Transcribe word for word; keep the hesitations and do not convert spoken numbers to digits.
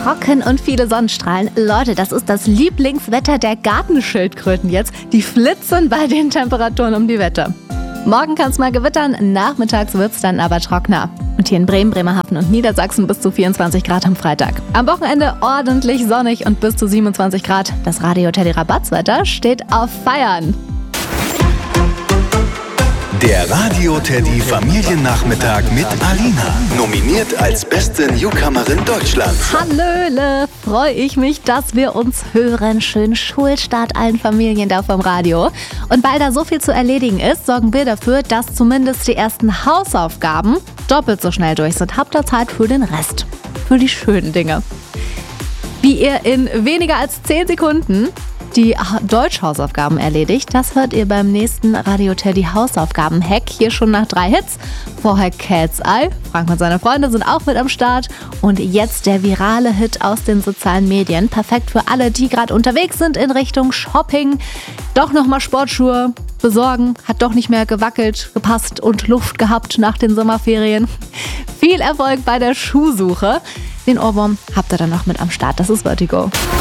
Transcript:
trocken und viele Sonnenstrahlen. Leute, das ist das Lieblingswetter der Gartenschildkröten jetzt. Die flitzen bei den Temperaturen um die Wette. Morgen kann es mal gewittern, nachmittags wird es dann aber trockener. Und hier in Bremen, Bremerhaven und Niedersachsen bis zu vierundzwanzig Grad am Freitag. Am Wochenende ordentlich sonnig und bis zu siebenundzwanzig Grad. Das Radio Teddy Rabatzwetter steht auf Feiern. Der Radio Teddy Familiennachmittag mit Alina. Nominiert als beste Newcomerin Deutschlands. Hallöle, freue ich mich, dass wir uns hören. Schönen Schulstart allen Familien da vom Radio. Und weil da so viel zu erledigen ist, sorgen wir dafür, dass zumindest die ersten Hausaufgaben doppelt so schnell durch sind. Habt ihr Zeit für den Rest, für die schönen Dinge. Wie ihr in weniger als zehn Sekunden die Deutsch-Hausaufgaben erledigt, das hört ihr beim nächsten Radio Teddy Hausaufgaben-Hack. Hier schon nach drei Hits. Vorher Cat's Eye, Frank und seine Freunde sind auch mit am Start. Und jetzt der virale Hit aus den sozialen Medien. Perfekt für alle, die gerade unterwegs sind in Richtung Shopping. Doch nochmal Sportschuhe besorgen. Hat doch nicht mehr gewackelt, gepasst und Luft gehabt nach den Sommerferien. Viel Erfolg bei der Schuhsuche. Den Ohrwurm habt ihr dann noch mit am Start. Das ist Vertigo.